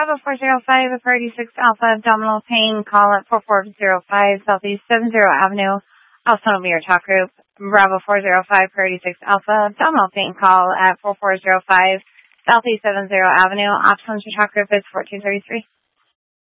Bravo 405, Priority 6 Alpha, abdominal pain, call at 4405 Southeast 70 Avenue, also be your talk group. Bravo 405, Priority 6 Alpha, abdominal pain, call at 4405 Southeast 70 Avenue, options your talk group is 1433.